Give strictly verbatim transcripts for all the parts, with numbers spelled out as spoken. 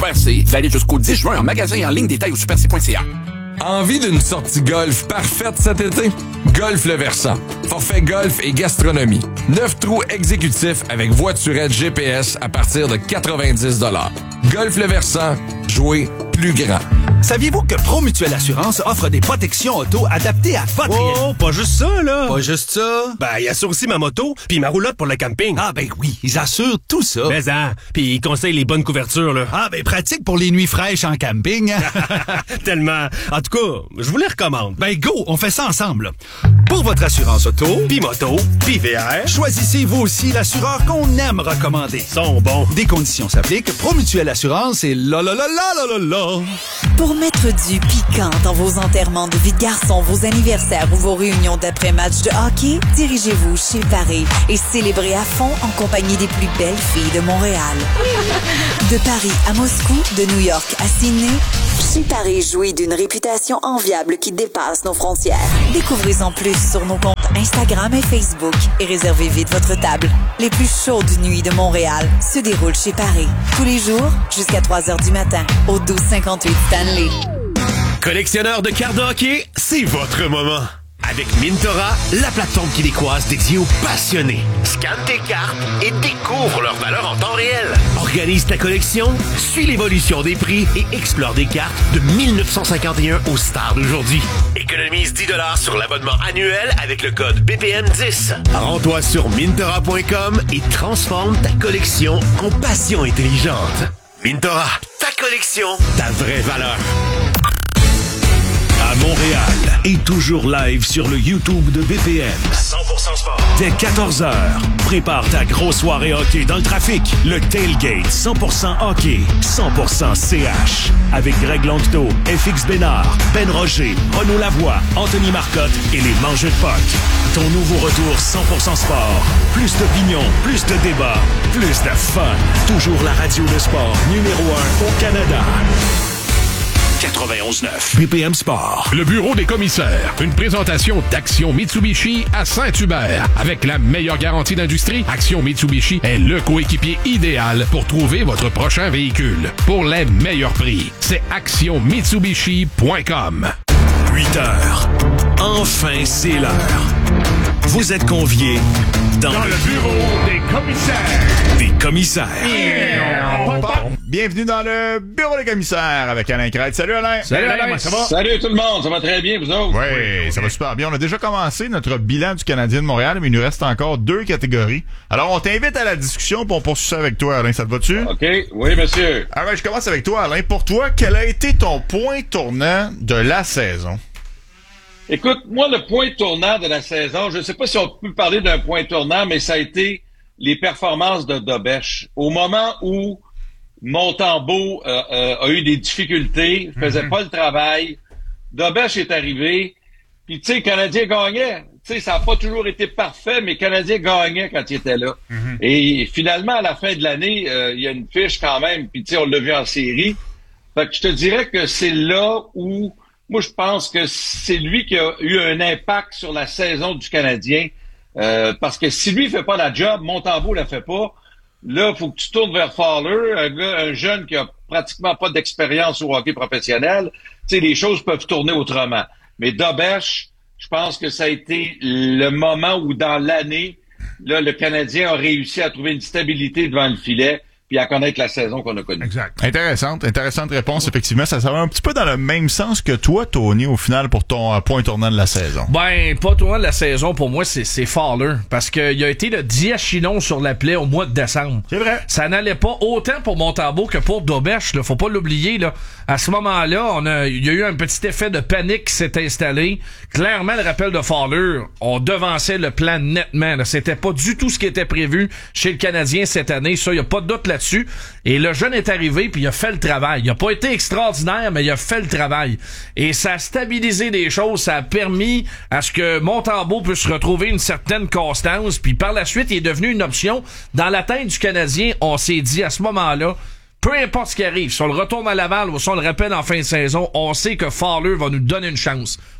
Super C, valide jusqu'au dix juin en magasin et en ligne, détail au super c point c a. Envie d'une sortie golf parfaite cet été? Golf Le Versant. Forfait golf et gastronomie. Neuf trous exécutifs avec voiturette G P S à partir de quatre-vingt-dix dollars. Golf Le Versant. Jouer plus grand. Saviez-vous que Promutuelle Assurance offre des protections auto adaptées à votre... Oh, pas juste ça, là! Pas juste ça? Ben, il assure aussi ma moto puis ma roulotte pour le camping. Ah, ben oui, ils assurent tout ça. Mais hein, puis ils conseillent les bonnes couvertures, là. Ah, ben pratique pour les nuits fraîches en camping. Tellement. En tout cas, je vous les recommande. Ben go, on fait ça ensemble. Pour votre assurance auto, Puis moto, puis V R, choisissez vous aussi l'assureur qu'on aime recommander. sont bons. Des conditions s'appliquent. Promutuelle Assurance et la la la la la la la. Pour mettre du piquant dans vos enterrements de vie de garçon, vos anniversaires ou vos réunions d'après-match de hockey, dirigez-vous chez Paris et célébrez à fond en compagnie des plus belles filles de Montréal. De Paris à Moscou, de New York à Sydney, chez Paris jouit d'une réputation enviable qui dépasse nos frontières. Découvrez-en plus sur nos comptes Instagram et Facebook et réservez vite votre table. Les plus chaudes nuits de Montréal se déroulent chez Paris. Tous les jours, jusqu'à trois heures du matin, au douze cinquante-huit Stanley. Collectionneur de cartes de hockey, c'est votre moment. Avec Mintora, la plateforme québécoise dédiée aux passionnés. Scanne tes cartes et découvre leur valeur en temps réel. Organise ta collection, suis l'évolution des prix et explore des cartes de dix-neuf cent cinquante et un aux stars d'aujourd'hui. Économise dix dollars sur l'abonnement annuel avec le code B P M dix. Rends-toi sur mintora point com et transforme ta collection en passion intelligente. Mintora, ta collection, ta vraie valeur. À Montréal et toujours live sur le YouTube de B P M. cent pour cent sport. Dès quatorze heures, prépare ta grosse soirée hockey dans le trafic. Le Tailgate cent pour cent hockey, cent pour cent C H. Avec Greg Longto, F X Bénard, Ben Roger, Renaud Lavoie, Anthony Marcotte et les Mangeux de Puck. Ton nouveau retour cent pour cent sport. Plus d'opinion, plus de débats, plus de fun. Toujours la radio de sport numéro un au Canada. quatre-vingt-onze neuf B P M Sport. Le bureau des commissaires. Une présentation d'Action Mitsubishi à Saint-Hubert. Avec la meilleure garantie d'industrie, Action Mitsubishi est le coéquipier idéal pour trouver votre prochain véhicule. Pour les meilleurs prix, c'est action mitsubishi point com. huit heures. Enfin, c'est l'heure. Vous êtes conviés dans, Dans le, le bureau des commissaires. des commissaires. Bienvenue dans le bureau des commissaires avec Alain Crête. Salut Alain! Salut Alain, ça va? Salut tout le monde, ça va très bien, vous autres? Oui, oui, ça va super bien. On a déjà commencé notre bilan du Canadien de Montréal, mais il nous reste encore deux catégories. Alors, on t'invite à la discussion pour on poursuit ça avec toi, Alain. Ça te va-tu? OK, oui, monsieur. Ah ouais, je commence avec toi, Alain. Pour toi, quel a été ton point tournant de la saison? Écoute, moi, le point tournant de la saison, je ne sais pas si on peut parler d'un point tournant, mais ça a été les performances de Dobèche. Au moment où Montembeault euh, euh, a eu des difficultés, faisait mm-hmm. pas le travail, Dobèche est arrivé, puis tu sais, le Canadien gagnait. Tu sais, ça n'a pas toujours été parfait, mais le Canadien gagnait quand il était là. Mm-hmm. Et finalement, à la fin de l'année, euh, il y a une fiche quand même, puis tu sais, on l'a vu en série. Fait que je te dirais que c'est là où moi, je pense que c'est lui qui a eu un impact sur la saison du Canadien. Euh, parce que si lui ne fait pas la job, Montembeault ne la fait pas. Là, il faut que tu tournes vers Fowler, un gars, un jeune qui a pratiquement pas d'expérience au hockey professionnel. Tu sais, les choses peuvent tourner autrement. Mais Dobèche, je pense que ça a été le moment où, dans l'année, là, le Canadien a réussi à trouver une stabilité devant le filet, puis à connaître la saison qu'on a connue. Exact. Intéressante, intéressante réponse, effectivement. Ça, ça va un petit peu dans le même sens que toi, Tony, au final, pour ton euh, point tournant de la saison. Ben, pas tournant de la saison, pour moi, c'est, c'est Fowler. Parce qu'il a été le diachinon sur la plaie au mois de décembre. C'est vrai. Ça n'allait pas autant pour Montembeault que pour Dobèche, là. Faut pas l'oublier, là. À ce moment-là, on a, il y a eu un petit effet de panique qui s'est installé. Clairement, le rappel de Fowler, on devançait le plan nettement, là. C'était pas du tout ce qui était prévu chez le Canadien cette année. Ça, y a pas de doute là-dessus. Et le jeune est arrivé puis il a fait le travail. Il a pas été extraordinaire, mais il a fait le travail. Et ça a stabilisé des choses. Ça a permis à ce que Montembeault puisse retrouver une certaine constance. Puis par la suite, il est devenu une option. Dans la tête du Canadien, on s'est dit à ce moment-là, peu importe ce qui arrive, si on le retourne à Laval ou si on le rappelle en fin de saison, on sait que Fowler va nous donner une chance.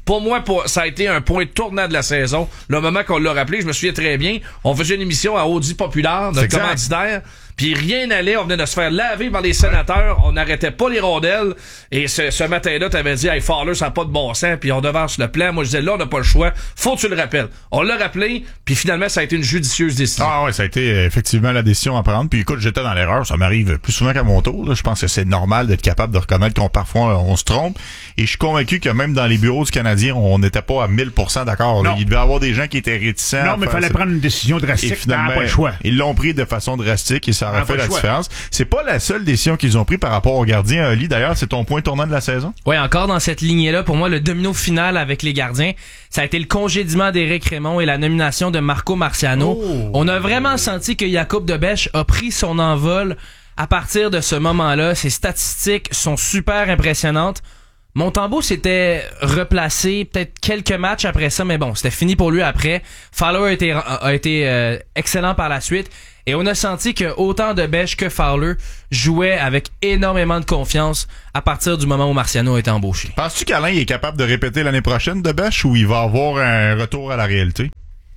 Pour moi, pour, ça a été un point tournant de la saison. Le moment qu'on l'a rappelé, je me souviens très bien, on faisait une émission à Audi Populaire, notre commanditaire, puis rien n'allait, on venait de se faire laver par les sénateurs, on n'arrêtait pas les rondelles, et ce, ce matin-là, t'avais dit, hey, Fowler, ça n'a pas de bon sens, puis on devance le plan. Moi, je disais, là, on n'a pas le choix, faut que tu le rappelles. On l'a rappelé, puis finalement, ça a été une judicieuse décision. Ah ouais, ça a été euh, effectivement la décision à prendre, puis écoute, j'étais dans l'erreur, ça m'arrive plus souvent qu'à mon tour, là. Je pense que c'est normal d'être capable de reconnaître qu'on parfois on se trompe, et je suis convaincu que même dans les bureaux du Canadien, on n'était pas à mille pour cent d'accord. Là. Il devait y avoir des gens qui étaient réticents. Non, mais il fallait prendre une décision drastique, finalement, pas le choix. Ils l'ont pris de façon drastique, et ça aurait fait la différence. C'est pas la seule décision qu'ils ont pris par rapport au gardien, Ali. D'ailleurs, c'est ton point tournant de la saison? Oui, encore dans cette lignée-là, pour moi, le domino final avec les gardiens, ça a été le congédiement d'Éric Raymond et la nomination de Marco Marciano. Oh. On a vraiment senti que Jakub Dobeš a pris son envol à partir de ce moment-là. Ses statistiques sont super impressionnantes. Montembeault s'était replacé peut-être quelques matchs après ça, mais bon, c'était fini pour lui après. Fowler a été, a été euh, excellent par la suite. Et on a senti que autant Dobeš que Fowler jouaient avec énormément de confiance à partir du moment où Marciano a été embauché. Penses-tu qu'Alain est capable de répéter l'année prochaine Dobeš, ou il va avoir un retour à la réalité?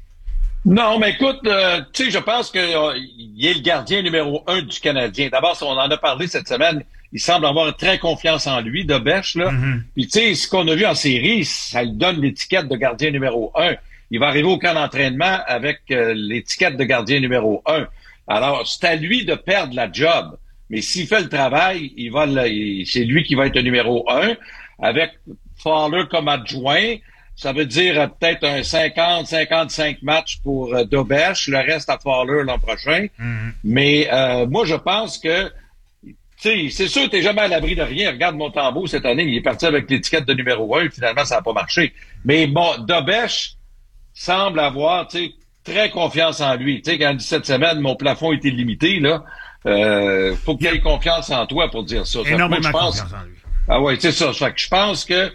Non, mais écoute, euh, tu sais, je pense qu'il euh, est le gardien numéro un du Canadien. D'abord, on en a parlé cette semaine, il semble avoir très confiance en lui, Dobeš, là. Mm-hmm. Puis tu sais, ce qu'on a vu en série, ça lui donne l'étiquette de gardien numéro un. Il va arriver au camp d'entraînement avec euh, l'étiquette de gardien numéro un. Alors, c'est à lui de perdre la job. Mais s'il fait le travail, il va le, il, c'est lui qui va être le numéro un. Avec Fowler comme adjoint, ça veut dire euh, peut-être un cinquante à cinquante-cinq matchs pour euh, Dobeš, le reste à Fowler l'an prochain. Mm-hmm. Mais euh, moi, je pense que, tu sais, c'est sûr que t'es jamais à l'abri de rien. Regarde Montembeault cette année, il est parti avec l'étiquette de numéro un, finalement, ça n'a pas marché. Mais bon, Dobeš semble avoir, tu sais, très confiance en lui. Tu sais, quand il dit cette semaine, mon plafond était limité, là, euh, faut qu'il ait confiance en toi pour dire ça. Énormément ça, moi, je pense, confiance en lui. Ah ouais, c'est ça. Fait que je pense que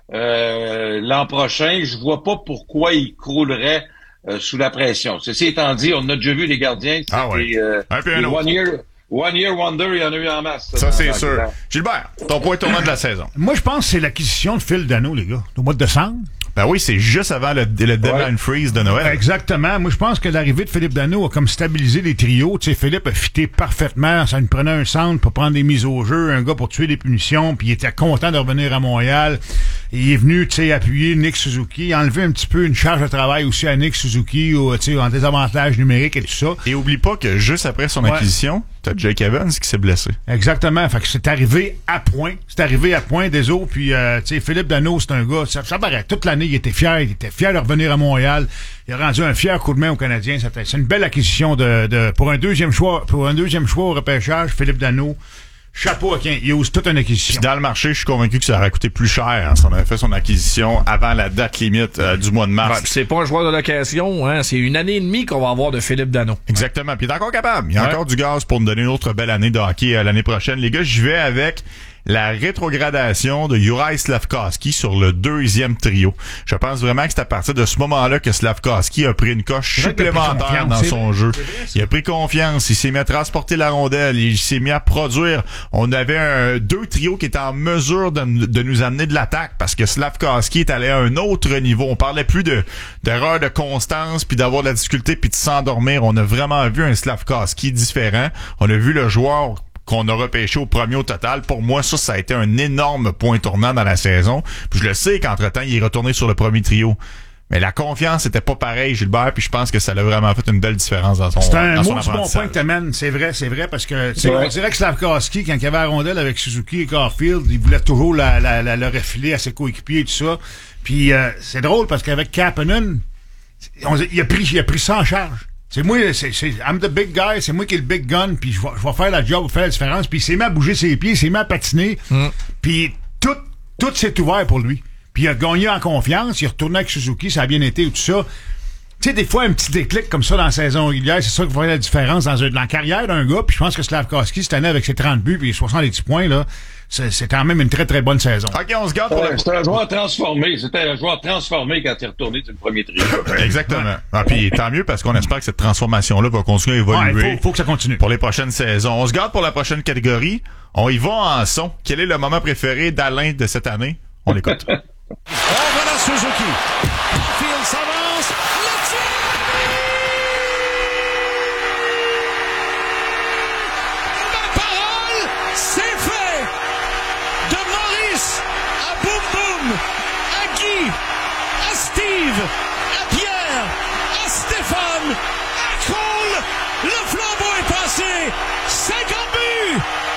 euh, l'an prochain, je vois pas pourquoi il croulerait euh, sous la pression. Ceci étant dit, on a déjà vu les gardiens. Ah ouais. Euh, un peu un autre. One year, one year wonder, il y en a eu en masse. Ça, c'est sûr. Temps. Gilbert, ton point tournant de la saison. Moi, je pense que c'est l'acquisition de Phil Danault, les gars, au mois de décembre. Ben oui, c'est juste avant le, le deadline ouais. freeze de Noël. Exactement. Moi, je pense que l'arrivée de Philippe Danault a comme stabilisé les trios. Tu sais, Philippe a fité parfaitement. Ça nous prenait un centre pour prendre des mises au jeu, un gars pour tuer des punitions, puis il était content de revenir à Montréal. Il est venu, tu sais, appuyer Nick Suzuki, enlever un petit peu une charge de travail aussi à Nick Suzuki, ou, tu sais, en désavantage numérique et tout ça. Et oublie pas que juste après son ouais. acquisition, t'as Jake Evans qui s'est blessé. Exactement. Fait que c'est arrivé à point. C'est arrivé à point des autres. Puis, euh, tu sais, Philippe Danault, c'est un gars, ça, ça paraît. Toute l'année, il était fier. Il était fier de revenir à Montréal. Il a rendu un fier coup de main aux Canadiens. C'est une belle acquisition de, de, pour un deuxième choix, pour un deuxième choix au repêchage, Philippe Danault. Chapeau à qui il ose toute une acquisition. Puis dans le marché, je suis convaincu que ça aurait coûté plus cher hein, si on avait fait son acquisition avant la date limite euh, du mois de mars. Ouais, c'est pas un joueur de l'occasion, hein, c'est une année et demie qu'on va avoir de Philippe Danault. Exactement, puis il est encore capable. Il y a ouais. encore du gaz pour nous donner une autre belle année de hockey euh, l'année prochaine. Les gars, j'y vais avec la rétrogradation de Juraj Slafkovský sur le deuxième trio. Je pense vraiment que c'est à partir de ce moment-là que Slafkovský a pris une coche supplémentaire dans son jeu. Il a pris confiance, il s'est mis à transporter la rondelle, il s'est mis à produire. On avait un, deux trios qui étaient en mesure de, de nous amener de l'attaque parce que Slafkovský est allé à un autre niveau. On parlait plus de d'erreur de constance puis d'avoir de la difficulté puis de s'endormir. On a vraiment vu un Slafkovský différent. On a vu le joueur qu'on a repêché au premier au total. Pour moi, ça, ça a été un énorme point tournant dans la saison. Puis je le sais qu'entre-temps, il est retourné sur le premier trio. Mais la confiance était pas pareille, Gilbert, puis je pense que ça a vraiment fait une belle différence dans son C'est un dans son bon point que t'amènes, c'est vrai, c'est vrai, parce que ouais. on dirait que Slafkovský, quand il avait la rondelle avec Suzuki et Caulfield, il voulait toujours la, la, la, le refiler à ses coéquipiers et tout ça. Puis euh, c'est drôle parce qu'avec Kapanen, on, il a pris il a pris ça en charge. C'est moi, c'est, c'est, I'm the big guy, c'est moi qui est le big gun, puis je vais, je vais faire la job, faire la différence, puis il s'est mis à bouger ses pieds, il s'est mis à patiner, mm. puis tout, tout s'est ouvert pour lui. Puis il a gagné en confiance, il est retourné avec Suzuki, ça a bien été, tout ça. Tu sais, des fois, un petit déclic comme ça dans la saison régulière, c'est ça qui va faire la différence dans, dans la carrière d'un gars, puis je pense que Slafkovský, cette année, avec ses trente buts, puis ses soixante-dix points, là, c'est, c'est quand même une très, très bonne saison. OK, on se garde pour ouais, la... C'était un joueur transformé. C'était un joueur transformé quand il est retourné sur le premier trio. Exactement. Ah, puis tant mieux parce qu'on espère que cette transformation-là va continuer à évoluer. Ouais, faut, faut que ça continue. Pour les prochaines saisons. On se garde pour la prochaine catégorie. On y va en son. Quel est le moment préféré d'Alain de cette année? On l'écoute. On va Suzuki. Caulfield s'avance. Le tir! Ma parole, c'est fait! De Maurice à Boum Boum, à Guy, à Steve, à Pierre, à Stéphane, à Cole, le flambeau est passé! cinquante buts!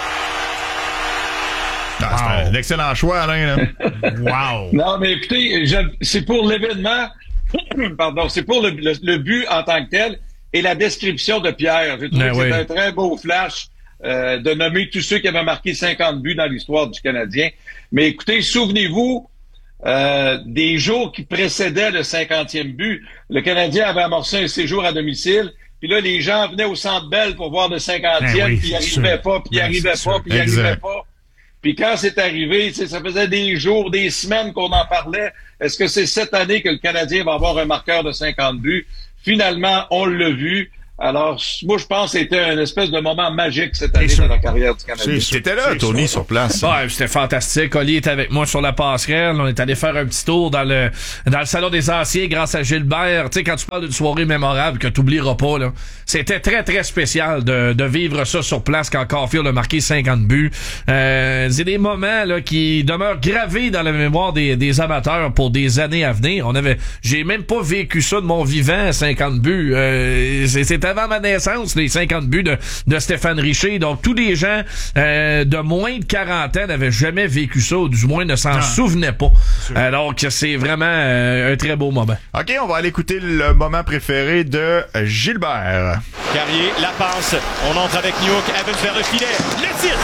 Ah, c'est un excellent choix, Alain. Là. Wow! Non, mais écoutez, je, c'est pour l'événement, pardon, c'est pour le, le, le but en tant que tel et la description de Pierre. J'ai trouvé Ben que oui. c'était un très beau flash euh, de nommer tous ceux qui avaient marqué cinquante buts dans l'histoire du Canadien. Mais écoutez, souvenez-vous euh, des jours qui précédaient le cinquantième but. Le Canadien avait amorcé un séjour à domicile. Puis là, les gens venaient au Centre Bell pour voir le cinquantième, Ben oui, puis ils c'est arrivaient sûr. pas, puis ils Ben, arrivaient c'est pas, sûr. puis ils Exact. arrivaient pas. Puis quand c'est arrivé, tu sais, ça faisait des jours, des semaines qu'on en parlait. Est-ce que c'est cette année que le Canadien va avoir un marqueur de cinquante buts? Finalement, on l'a vu. Alors, moi, je pense que c'était un espèce de moment magique cette année dans la carrière du Canadien. T'étais là, Tony, sur place. Ouais, c'était fantastique. Oli était avec moi sur la passerelle. On est allé faire un petit tour dans le dans le salon des anciens grâce à Gilbert. Tu sais, quand tu parles d'une soirée mémorable que t'oublieras pas, là, c'était très, très spécial de, de vivre ça sur place quand Caulfield a marqué cinquante buts. Euh, c'est des moments là qui demeurent gravés dans la mémoire des, des amateurs pour des années à venir. On avait, j'ai même pas vécu ça de mon vivant, cinquante buts. Euh, c'est, c'est avant ma naissance, les cinquante buts de, de Stéphane Richer. Donc, tous les gens euh, de moins de quarante ans n'avaient jamais vécu ça, ou du moins ne s'en souvenaient pas. Alors que c'est vraiment euh, un très beau moment. OK, on va aller écouter le moment préféré de Gilbert. Carrier, la passe. On entre avec Newhook, Evans vers le filet. Le tir!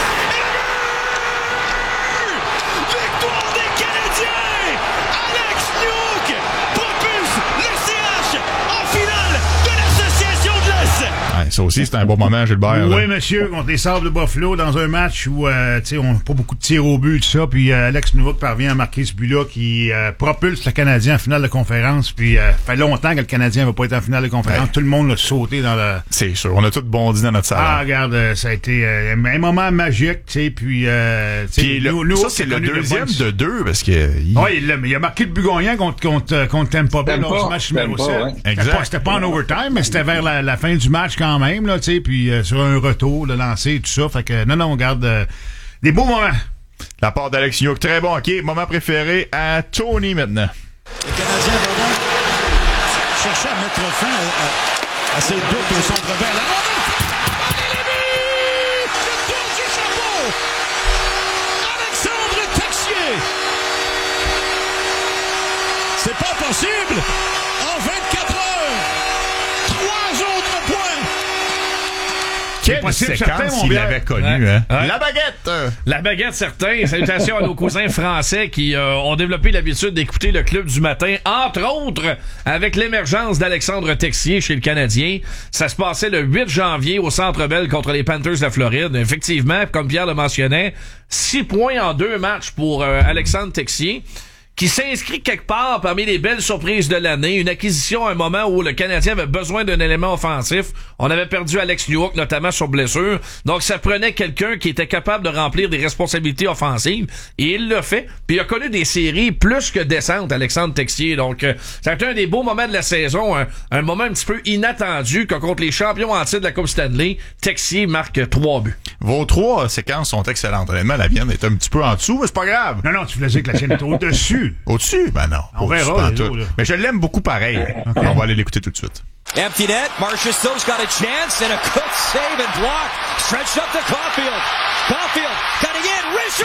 Victoire des Canadiens! Alex Newhook propulse le C H en finale de l'Association de l'Est! Ouais, ça aussi, c'était un bon moment, Gilbert. Oui, là. monsieur, contre les Sabres de Buffalo, dans un match où, euh, tu sais, on n'a pas beaucoup de tirs au but, tout ça, puis euh, Alex Newhook parvient à marquer ce but-là qui euh, propulse le Canadien en finale de conférence, puis euh, fait longtemps que le Canadien va pas être en finale de conférence. Ouais. Tout le monde l'a sauté dans le... C'est sûr, on a tous bondi dans notre salon. Ah, regarde, euh, ça a été euh, un moment magique, tu sais, puis... Euh, tu sais, Puis le- nous- nous ça, autres, c'est le connu deuxième bonnes- de deux, parce que... il- Oui, il, l'a- mais il a marqué le but gagnant contre, contre, contre Tampa Bay Tampa, lors du match numéro Tampa, sept. ouais. C'était Exact. pas, c'était pas en overtime, mais c'était vers la, la fin du match quand même, là, tu sais, puis euh, sur un retour, le lancer, tout ça. Fait que, non, non, on garde euh, des beaux moments. La part d'Alex Newhook, très bon. OK, moment préféré à Tony maintenant. Le Canadien va donc chercher à mettre fin à, à, à ses doutes au Centre Bell. La rondelle! Allez, les buts! Le tour du chapeau! Alexandre Texier! C'est pas possible! En vingt-quatre heures! Trois autres points! Quelle possible, séquence certain, mon il Pierre. avait connu, Ouais. hein? Ouais. La baguette! La baguette, certain. Salutations à nos cousins français qui euh, ont développé l'habitude d'écouter le club du matin, entre autres avec l'émergence d'Alexandre Texier chez le Canadien. Ça se passait le huit janvier au Centre Bell contre les Panthers de la Floride. Effectivement, comme Pierre le mentionnait, six points en deux matchs pour euh, Alexandre Texier, qui s'inscrit quelque part parmi les belles surprises de l'année. Une acquisition à un moment où le Canadien avait besoin d'un élément offensif. On avait perdu Alex Newhook, notamment sur blessure. Donc, ça prenait quelqu'un qui était capable de remplir des responsabilités offensives. Et il l'a fait. Puis, il a connu des séries plus que décentes, Alexandre Texier. Donc, euh, ça a été un des beaux moments de la saison. Un, un moment un petit peu inattendu que contre les champions en titre de la Coupe Stanley, Texier marque trois buts. Vos trois séquences sont excellentes. Honnêtement, la mienne est un petit peu en dessous, mais c'est pas grave. Non, non, tu voulais dire que la sienne est au-dessus. Au-dessus? Ben non. On Au-dessus, verra, pas en les tout. autres, là. Mais je l'aime beaucoup pareil. On va aller l'écouter tout de suite. Empty net. Marchessault's got a chance and a good save and block. Stretched up to Caulfield. Caulfield cutting in. Richard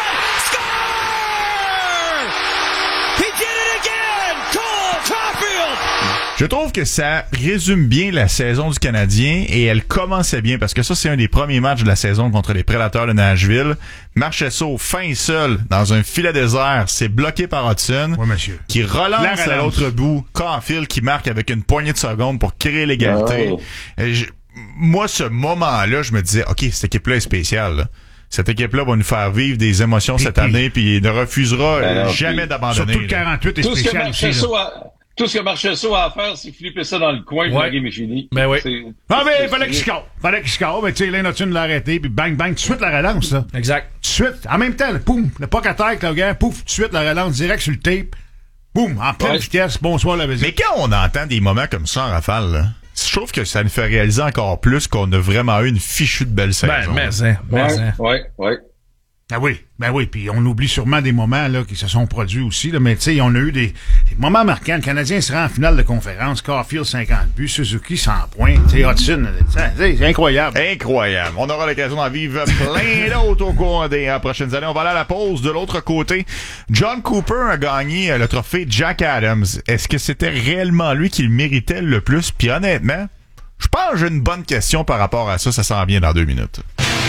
score! He did it again. Cole Caulfield. Je trouve que ça résume bien la saison du Canadien et elle commençait bien parce que ça, c'est un des premiers matchs de la saison contre les Prédateurs de Nashville. Marchessault, fin seul, dans un filet désert, c'est bloqué par Hudson. Oui, monsieur. Qui relance La à relance. l'autre bout. Caulfield qui marque avec une poignée de secondes pour créer l'égalité. Oh. Et je- moi, ce moment-là, je me disais, OK, cette équipe-là est spéciale, là. Cette équipe-là va nous faire vivre des émotions cette année puis ne refusera Ben non, jamais puis- d'abandonner. Surtout le là. quarante-huit est Tout ce que spécial aussi. là. Marchessault a, tout ce que Marchessault a à faire, c'est flipper ça dans le coin, puis Ouais. la game est finie. Ben oui. C'est- Ah, mais il c'est- fallait qu'il score. Fallait qu'il score, mais tu sais, Lane Hudson l'a arrêté, puis bang, bang, tout de suite la relance, là. Exact. Tout de suite. En même temps, là, poum, le pas qu'à terre, le gars, pouf, tout de suite la relance direct sur le tape. boum, en pleine Ouais. vitesse, bonsoir la visite. Mais quand on entend des moments comme ça en rafale, là, je trouve que ça nous fait réaliser encore plus qu'on a vraiment eu une fichue de belle saison. Ben, mais, hein, mais, hein. Ouais, ouais. Ah oui, ben oui, puis on oublie sûrement des moments là qui se sont produits aussi, là, mais tu sais, on a eu des, des moments marquants. Le Canadien se rend en finale de conférence, Caulfield cinquante buts, Suzuki cent points, tu sais, Hudson, c'est incroyable. Incroyable. On aura l'occasion d'en vivre plein d'autres au cours des euh, prochaines années. On va aller à la pause. De l'autre côté, John Cooper a gagné euh, le trophée Jack Adams. Est-ce que c'était réellement lui qui le méritait le plus? Puis honnêtement, je pense que j'ai une bonne question par rapport à ça. Ça s'en vient dans deux minutes.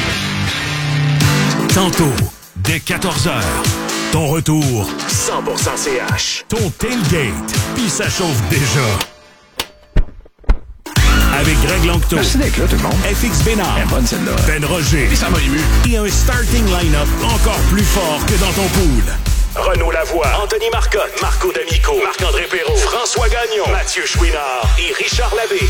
Tantôt, dès quatorze heures, ton retour cent pour cent C H. Ton tailgate, puis ça chauffe déjà. Avec Greg Lanctot. Merci d'être là, tout le monde. F X Bénard. Elle est bonne, celle-là. Ben Roger. Puis ça m'a ému. Et un starting line-up encore plus fort que dans ton pool. Renaud Lavoie, Anthony Marcotte, Marco D'Amico, Marc-André Perrault, François Gagnon, Mathieu Chouinard et Richard Labbé.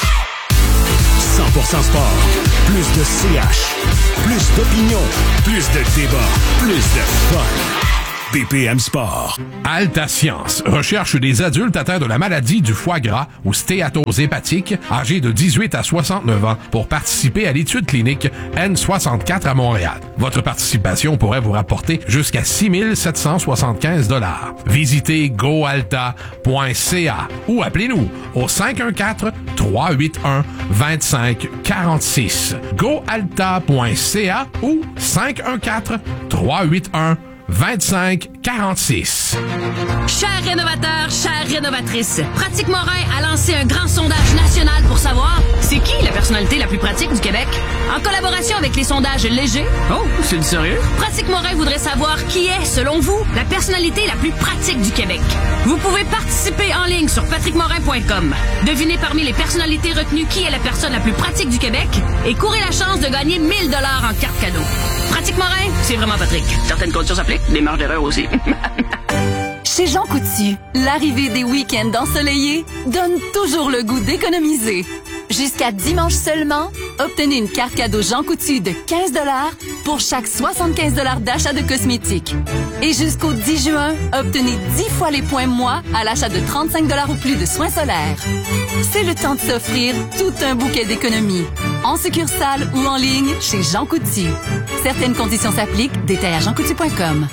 cent pour cent sport. Plus de C H. Plus d'opinion. Plus de débat. Plus de fun. B P M Sport. Alta Science recherche des adultes atteints de la maladie du foie gras ou stéatose hépatique, âgés de dix-huit à soixante-neuf ans, pour participer à l'étude clinique N soixante-quatre à Montréal. Votre participation pourrait vous rapporter jusqu'à six mille sept cent soixante-quinze dollars. Visitez goalta point c a ou appelez-nous au cinq un quatre, trois huit un, deux cinq quatre six. goalta point c a ou cinq un quatre, trois huit un, vingt-cinq quarante-six. Chers rénovateurs, chères rénovatrices, Pratique Morin a lancé un grand sondage national pour savoir c'est qui la personnalité la plus pratique du Québec. En collaboration avec les sondages légers. Oh, c'est du sérieux? Pratique Morin voudrait savoir qui est, selon vous, la personnalité la plus pratique du Québec. Vous pouvez participer en ligne sur patrick morin point com. Devinez parmi les personnalités retenues qui est la personne la plus pratique du Québec et courez la chance de gagner mille dollars en carte cadeau. Pratique Morin, c'est vraiment Patrick. Certaines conditions s'appliquent, des marges d'erreur aussi. Chez Jean Coutu, l'arrivée des week-ends ensoleillés donne toujours le goût d'économiser. Jusqu'à dimanche seulement, obtenez une carte cadeau Jean Coutu de quinze dollars pour chaque soixante-quinze dollars d'achat de cosmétiques. Et jusqu'au dix juin, obtenez dix fois les points moi à l'achat de trente-cinq dollars ou plus de soins solaires. C'est le temps de s'offrir tout un bouquet d'économies. En succursale ou en ligne chez Jean Coutu. Certaines conditions s'appliquent. Détails à jean coutu point com.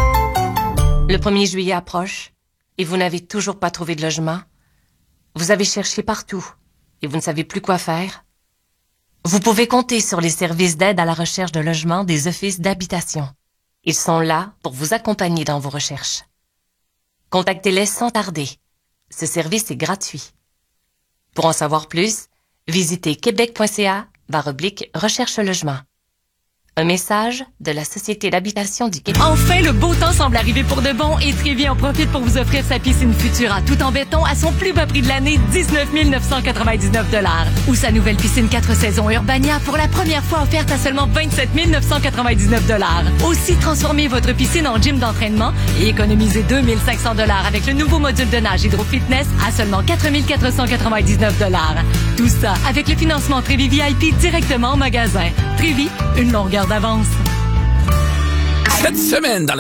Le premier juillet approche et vous n'avez toujours pas trouvé de logement. Vous avez cherché partout et vous ne savez plus quoi faire. Vous pouvez compter sur les services d'aide à la recherche de logement des offices d'habitation. Ils sont là pour vous accompagner dans vos recherches. Contactez-les sans tarder. Ce service est gratuit. Pour en savoir plus, visitez québec point c a barre oblique recherche logement. Un message de la Société d'habitation du Québec. Enfin, le beau temps semble arriver pour de bon et Trévi en profite pour vous offrir sa piscine Futura tout en béton à son plus bas prix de l'année, dix-neuf mille neuf cent quatre-vingt-dix-neuf dollars. Ou sa nouvelle piscine quatre saisons Urbania pour la première fois offerte à seulement vingt-sept mille neuf cent quatre-vingt-dix-neuf dollars. Aussi, transformez votre piscine en gym d'entraînement et économisez deux mille cinq cents dollars avec le nouveau module de nage Hydro Fitness à seulement quatre mille quatre cent quatre-vingt-dix-neuf dollars. Tout ça avec le financement Trévi V I P directement en magasin. Trévi, une longueur d'avance. Cette semaine, dans la